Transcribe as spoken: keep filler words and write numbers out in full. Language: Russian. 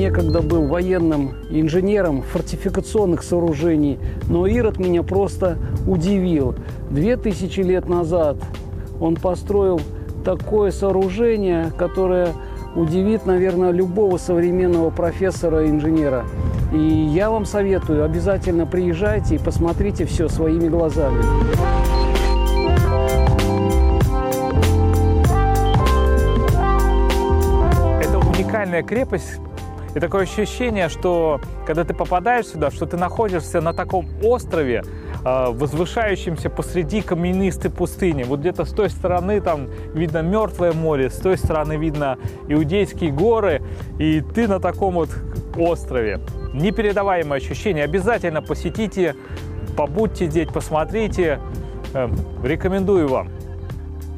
некогда был военным инженером фортификационных сооружений, но Ирод меня просто удивил. Две тысячи лет назад он построил такое сооружение, которое удивит, наверное, любого современного профессора-инженера. И я вам советую, обязательно приезжайте и посмотрите все своими глазами. Это уникальная крепость. И такое ощущение, что когда ты попадаешь сюда, что ты находишься на таком острове, возвышающемся посреди каменистой пустыни. Вот где-то с той стороны там видно Мертвое море, с той стороны видно Иудейские горы, и ты на таком вот острове. Непередаваемое ощущение. Обязательно посетите, побудьте здесь, посмотрите. Рекомендую вам.